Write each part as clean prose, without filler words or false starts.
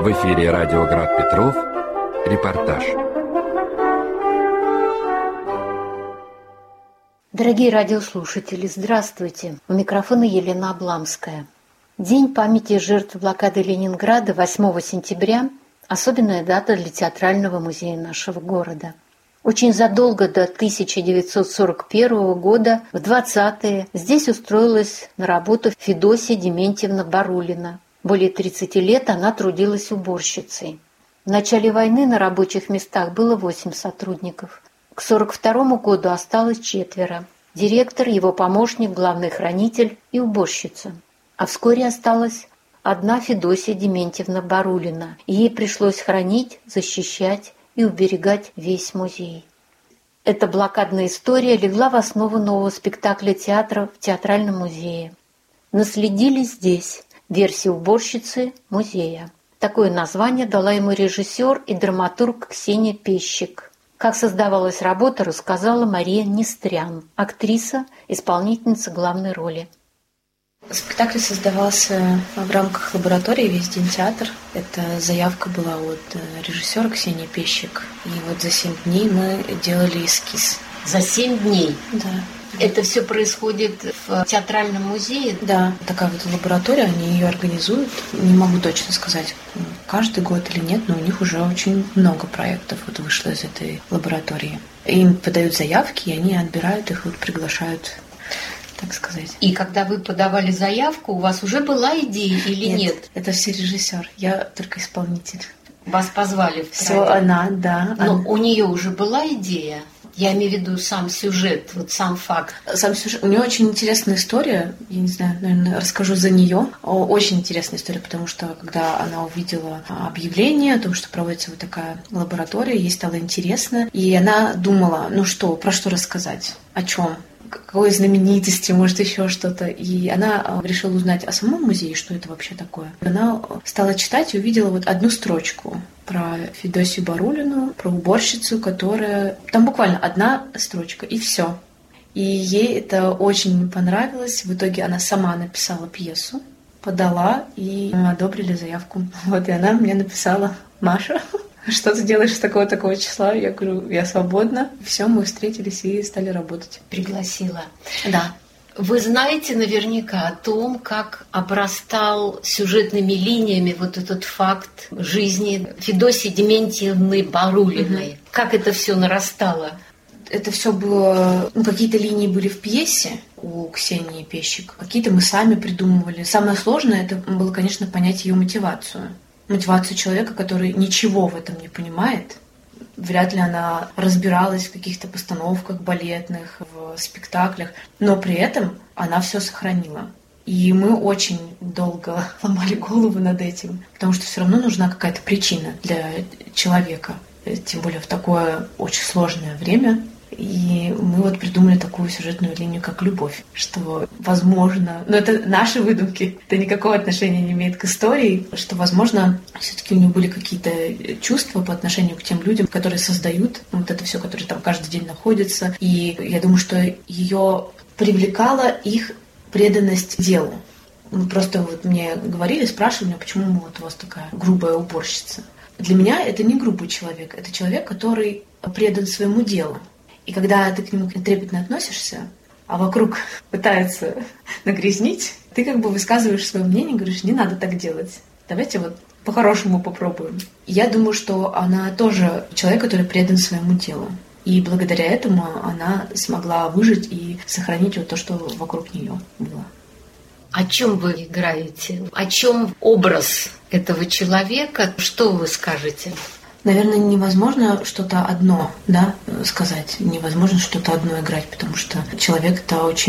В эфире радио «Град Петров». Репортаж. Дорогие радиослушатели, здравствуйте. У микрофона Елена Обламская. День памяти жертв блокады Ленинграда 8 сентября – особенная дата для Театрального музея нашего города. Очень задолго до 1941 года, в 20-е, здесь устроилась на работу Федосия Дементьевна Барулина. Более 30 лет она трудилась уборщицей. В начале войны на рабочих местах было 8 сотрудников. К 1942 году осталось 4. Директор, его помощник, главный хранитель и уборщица. А вскоре осталась одна Федосия Дементьевна Барулина. И ей пришлось хранить, защищать и уберегать весь музей. Эта блокадная история легла в основу нового спектакля театра в Театральном музее. Наследили здесь версии уборщицы музея. Такое название дала ему режиссер и драматург Ксения Пещик. Как создавалась работа, рассказала Мария Нестрян, актриса, исполнительница главной роли. Спектакль создавался в рамках лаборатории «Весь день театр». Эта заявка была от режиссера Ксении Пещик. И вот за 7 дней мы делали эскиз. За 7 дней? Да. Это все происходит в Театральном музее? Да, такая вот лаборатория, они ее организуют. Не могу точно сказать, каждый год или нет, но у них уже очень много проектов вот вышло из этой лаборатории. Им подают заявки, и они отбирают их, вот приглашают, так сказать. И когда вы подавали заявку, у вас уже была идея или нет? Это все режиссер, я только исполнитель. Вас позвали в Все она, да. Но у нее уже была идея? Я имею в виду сам сюжет, вот сам факт. Сам сюжет. У нее очень интересная история. Я не знаю, наверное, расскажу за нее. Очень интересная история, потому что когда она увидела объявление о том, что проводится вот такая лаборатория, ей стало интересно. И она думала, про что рассказать, о чем, какой знаменитости, может, еще что-то. И она решила узнать о самом музее, что это вообще такое. Она стала читать и увидела вот одну строчку про Федосию Барулину, про уборщицу, которая... Там буквально одна строчка, и все. И ей это очень понравилось. В итоге она сама написала пьесу, подала, и одобрили заявку. Вот, и она мне написала: «Маша, что ты делаешь с такого-такого числа?» Я говорю: «Я свободна». Все, мы встретились и стали работать. Пригласила. Да. Вы знаете наверняка о том, как обрастал сюжетными линиями вот этот факт жизни Федосии Дементьевны Барулиной. Как это все нарастало? Это все было... какие-то линии были в пьесе у Ксении Пещик, какие-то мы сами придумывали. Самое сложное это было, конечно, понять ее мотивацию. Мотивацию человека, который ничего в этом не понимает. Вряд ли она разбиралась в каких-то постановках балетных, в спектаклях, но при этом она все сохранила. И мы очень долго ломали голову над этим, потому что все равно нужна какая-то причина для человека, тем более в такое очень сложное время. И мы вот придумали такую сюжетную линию, как любовь, что возможно, но это наши выдумки, это никакого отношения не имеет к истории, что, возможно, все-таки у нее были какие-то чувства по отношению к тем людям, которые создают вот это все, которые там каждый день находятся. И я думаю, что ее привлекала их преданность делу. Просто вот мне говорили, спрашивали меня, почему вот у вас такая грубая уборщица. Для меня это не грубый человек, это человек, который предан своему делу. И когда ты к нему трепетно относишься, а вокруг пытаются нагрязнить, ты как бы высказываешь свое мнение, говоришь: не надо так делать, давайте вот по-хорошему попробуем. Я думаю, что она тоже человек, который предан своему делу. И благодаря этому она смогла выжить и сохранить вот то, что вокруг нее было. О чем вы играете? О чем образ этого человека? Что вы скажете? Наверное, невозможно что-то одно, сказать. Невозможно что-то одно играть, потому что человек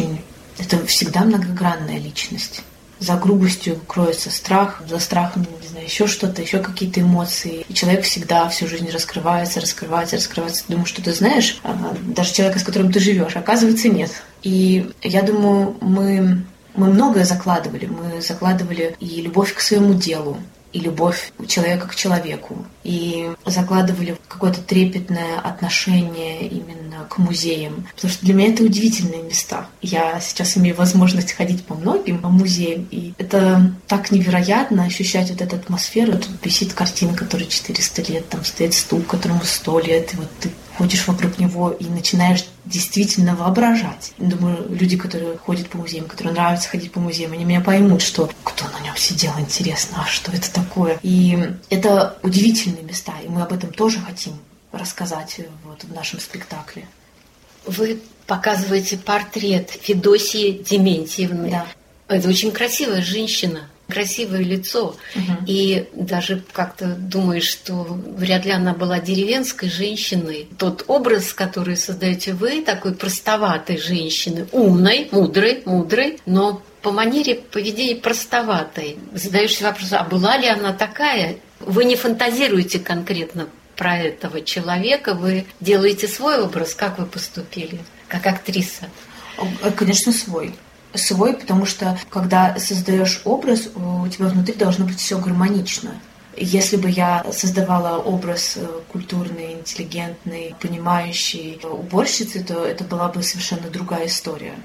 это всегда многогранная личность. За грубостью кроется страх, за страхом, не знаю, еще что-то, еще какие-то эмоции. И человек всегда всю жизнь раскрывается. Думаю, что ты знаешь, даже человека, с которым ты живешь, оказывается, нет. И я думаю, мы многое закладывали. Мы закладывали и любовь к своему делу, и любовь человека к человеку. И закладывали какое-то трепетное отношение именно к музеям. Потому что для меня это удивительные места. Я сейчас имею возможность ходить по многим музеям, и это так невероятно ощущать вот эту атмосферу. Тут висит картина, которой 400 лет, там стоит стул, которому 100 лет, и вот ты ходишь вокруг него и начинаешь действительно воображать. Думаю, люди, которые ходят по музеям, которым нравится ходить по музеям, они меня поймут, что кто на нем сидел, интересно, а что это такое. И это удивительные места, и мы об этом тоже хотим рассказать вот в нашем спектакле. Вы показываете портрет Федосии Дементьевны. Да. Это очень красивая женщина. Красивое лицо. И даже как-то думаешь, что вряд ли она была деревенской женщиной. Тот образ, который создаете вы, такой простоватой женщины, умной, мудрой, но по манере поведения простоватой. Задаешься вопросом, а была ли она такая? Вы не фантазируете конкретно про этого человека, вы делаете свой образ. Как вы поступили, как актриса? Конечно, свой, потому что когда создаешь образ, у тебя внутри должно быть все гармонично. Если бы я создавала образ культурной, интеллигентной, понимающей уборщицы, то это была бы совершенно другая история.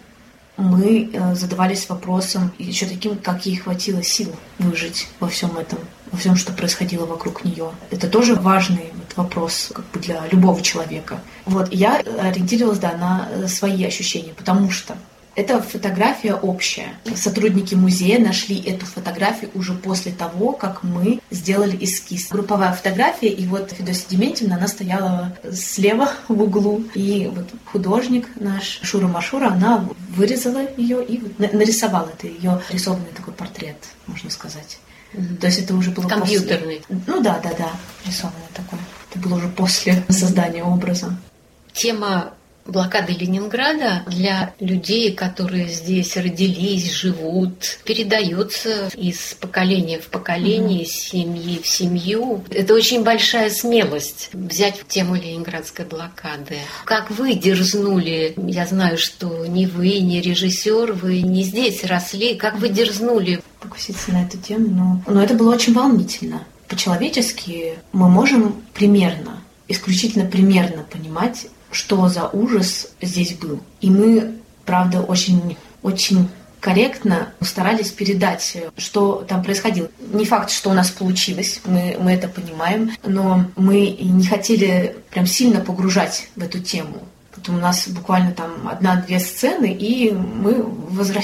Мы задавались вопросом еще таким, как ей хватило сил выжить во всем этом, во всем, что происходило вокруг нее. Это тоже важный вопрос как бы для любого человека. Вот, я ориентировалась, на свои ощущения, потому что это фотография общая. Сотрудники музея нашли эту фотографию уже после того, как мы сделали эскиз. Групповая фотография, и вот Федосия Дементьевна, она стояла слева в углу. И вот художник наш Шура Машура, она вырезала ее и нарисовала. Это ее рисованный такой портрет, можно сказать. То есть это уже было компьютерный. После... Да, рисованный такой. Это было уже после создания образа. Тема блокады Ленинграда для людей, которые здесь родились, живут, передается из поколения в поколение, из семьи в семью. Это очень большая смелость взять тему ленинградской блокады. Как вы дерзнули, я знаю, что ни вы, ни режиссер, вы не здесь росли, как вы дерзнули? Покуситься на эту тему, но это было очень волнительно. По-человечески мы можем исключительно примерно понимать, что за ужас здесь был. И мы, правда, очень корректно старались передать, что там происходило. Не факт, что у нас получилось, мы это понимаем, но мы не хотели прям сильно погружать в эту тему. Потом у нас буквально там 1-2 сцены, и мы возвращаемся